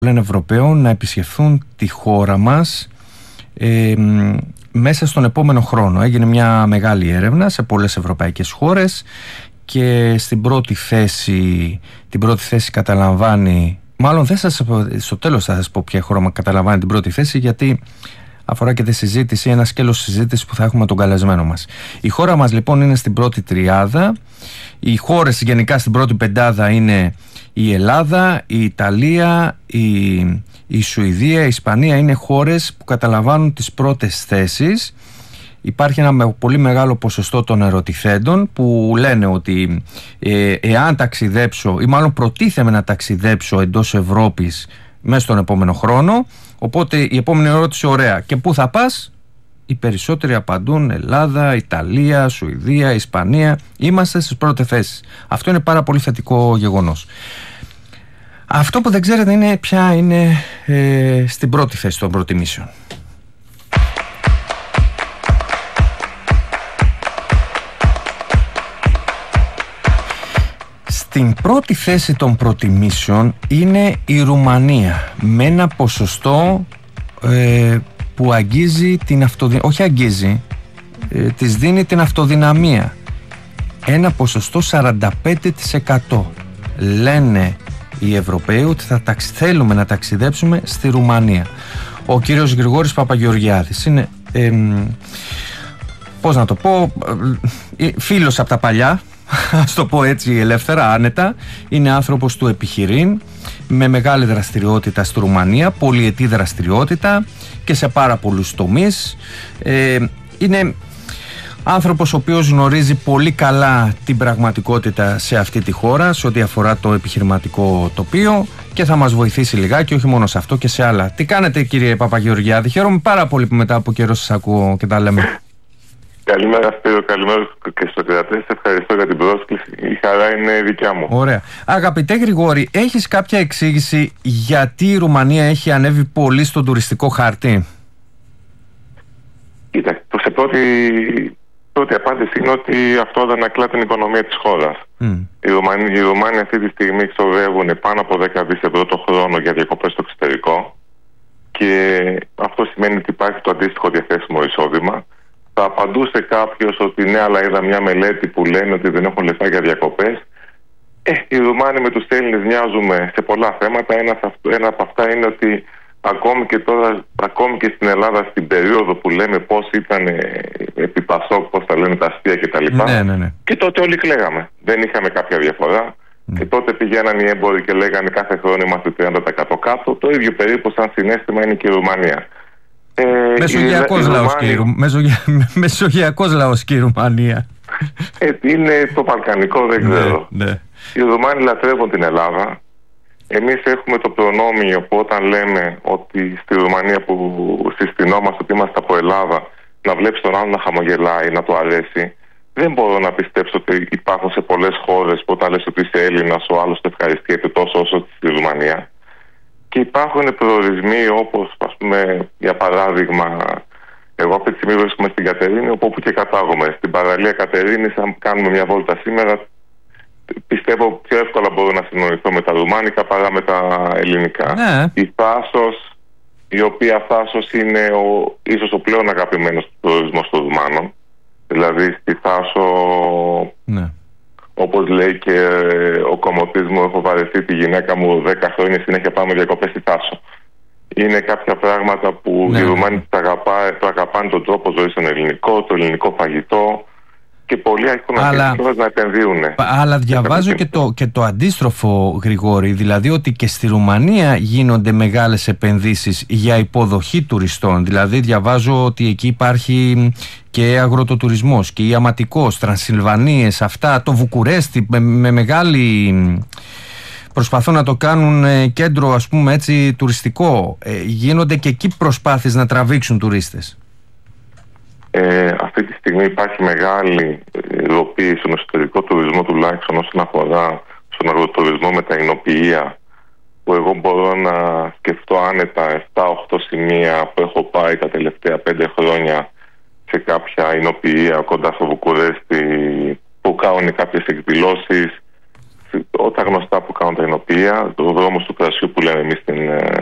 Ευρωπαίων να επισκεφθούν τη χώρα μας μέσα στον επόμενο χρόνο. Έγινε μια μεγάλη έρευνα σε πολλές ευρωπαϊκές χώρες και την πρώτη θέση καταλαμβάνει, μάλλον δεν στο τέλος θα σας πω ποια χώρα καταλαμβάνει την πρώτη θέση, γιατί αφορά και τη συζήτηση, ένα σκέλος συζήτηση που θα έχουμε τον καλεσμένο μας. Η χώρα μας λοιπόν είναι στην πρώτη τριάδα. Οι χώρες γενικά στην πρώτη πεντάδα είναι η Ελλάδα, η Ιταλία, η Σουηδία, η Ισπανία. Είναι χώρες που καταλαμβάνουν τις πρώτες θέσεις. Υπάρχει ένα πολύ μεγάλο ποσοστό των ερωτηθέντων που λένε ότι εάν ταξιδέψω, ή μάλλον προτίθεμαι να ταξιδέψω εντός Ευρώπης μέσα στον επόμενο χρόνο, οπότε η επόμενη ερώτηση, ωραία, και πού θα πας? Οι περισσότεροι απαντούν Ελλάδα, Ιταλία, Σουηδία, Ισπανία. Είμαστε στις πρώτες θέσεις. Αυτό είναι πάρα πολύ θετικό γεγονός. Αυτό που δεν ξέρετε είναι ποια είναι στην πρώτη θέση των προτιμήσεων. Στην πρώτη θέση των προτιμήσεων είναι η Ρουμανία, με ένα ποσοστό που αγγίζει την αυτοδυναμία, όχι αγγίζει, της δίνει την αυτοδυναμία. Ένα ποσοστό 45%. Λένε οι Ευρωπαίοι ότι θέλουμε να ταξιδέψουμε στη Ρουμανία. Ο κύριος Γρηγόρης Παπαγεωργιάδης είναι, πώς να το πω, φίλος από τα παλιά, ας το πω έτσι ελεύθερα, άνετα. Είναι άνθρωπος του επιχειρήν, με μεγάλη δραστηριότητα στη Ρουμανία, πολυετή δραστηριότητα και σε πάρα πολλούς τομείς. Είναι άνθρωπος ο οποίος γνωρίζει πολύ καλά την πραγματικότητα σε αυτή τη χώρα, σε ό,τι αφορά το επιχειρηματικό τοπίο, και θα μας βοηθήσει λιγάκι, όχι μόνο σε αυτό και σε άλλα. Τι κάνετε, κύριε Παπαγεωργιάδη? Χαίρομαι πάρα πολύ που μετά από καιρό σας ακούω και τα λέμε. Καλημέρα Σπύρο, καλημέρα και στους κρατές. Ευχαριστώ για την πρόσκληση. Η χαρά είναι δικιά μου. Ωραία. Αγαπητέ Γρηγόρη, έχεις κάποια εξήγηση γιατί η Ρουμανία έχει ανέβει πολύ στον τουριστικό χάρτη? Κοίτα, σε πρώτη απάντηση είναι ότι αυτό αντανακλά την οικονομία της χώρας. Οι Ρουμάνοι αυτή τη στιγμή ξοδεύουν πάνω από 10 δις ευρώ το χρόνο για διακοπές στο εξωτερικό, και αυτό σημαίνει ότι υπάρχει το αντίστοιχο διαθέσιμο εισόδημα. Θα απαντούσε κάποιος ότι ναι, αλλά είδα μια μελέτη που λένε ότι δεν έχουν λεφτά για διακοπές. Οι Ρουμάνοι με τους Έλληνες μοιάζουμε σε πολλά θέματα. Ένα από αυτά είναι ότι ακόμη και στην Ελλάδα, στην περίοδο που λέμε πώς ήταν επί Πασόκ, πώς τα λένε τα αστεία κτλ. Ναι. Και τότε όλοι κλαίγαμε. Δεν είχαμε κάποια διαφορά. Και τότε πηγαίναν οι έμποροι και λέγανε κάθε χρόνο είμαστε 30% κάτω. Το ίδιο περίπου σαν συναίσθημα είναι και η Ρουμανία. Μεσογειακός λαός και η Ρουμανία. Είναι το βαλκανικό, δεν ξέρω. Οι Ρουμάνοι λατρεύουν την Ελλάδα. Εμείς έχουμε το προνόμιο που όταν λέμε ότι στη Ρουμανία που συστηνόμαστε ότι είμαστε από Ελλάδα, να βλέπεις τον άλλο να χαμογελάει, να του αρέσει. Δεν μπορώ να πιστέψω ότι υπάρχουν σε πολλές χώρες που όταν λες ότι είσαι Έλληνας, ο άλλος το ευχαριστιέται τόσο όσο στη Ρουμανία. Και υπάρχουν προορισμοί όπως, ας πούμε, για παράδειγμα, εγώ αυτή τη στιγμή βρίσκομαι στην Κατερίνη, όπου και κατάγομαι. Στην παραλία Κατερίνης, αν κάνουμε μια βόλτα σήμερα, πιστεύω πιο εύκολα μπορώ να συνοηθώ με τα ρουμάνικα παρά με τα ελληνικά. Η Θάσος, η οποία Θάσος είναι ίσως ο πλέον αγαπημένος προορισμός των Ρουμάνων. Δηλαδή στη Θάσο, όπως λέει και ο κομμωτής μου, έχω βαρεθεί τη γυναίκα μου 10 χρόνια συνέχεια πάμε διακοπές στη Θάσο. Είναι κάποια πράγματα που οι Ρουμάνοι το αγαπάνε, τον τρόπο ζωής στον ελληνικό, το ελληνικό φαγητό, και πολλοί έχουν αρχίσει να επενδύουν. Αλλά διαβάζω και το αντίστροφο, Γρηγόρη, δηλαδή ότι και στη Ρουμανία γίνονται μεγάλες επενδύσεις για υποδοχή τουριστών. Δηλαδή διαβάζω ότι εκεί υπάρχει και αγροτοτουρισμός και ιαματικός, Τρανσιλβανίες, αυτά, το Βουκουρέστι με μεγάλη... Προσπαθούν να το κάνουν κέντρο, ας πούμε έτσι, τουριστικό. Γίνονται και εκεί προσπάθειες να τραβήξουν τουρίστες. Αυτή τη στιγμή υπάρχει μεγάλη υλοποίηση στον εσωτερικό τουρισμό, τουλάχιστον όσον αφορά στον αγροτουρισμό με τα εινοποιεία, που εγώ μπορώ να σκεφτώ άνετα 7-8 σημεία που έχω πάει τα τελευταία 5 χρόνια σε κάποια εινοποιεία κοντά στο Βουκουρέστι, που κάνουν κάποιες εκδηλώσεις τα γνωστά που κάνουν τα εινοποιεία, ο δρόμος του κρασιού που λέμε εμείς στην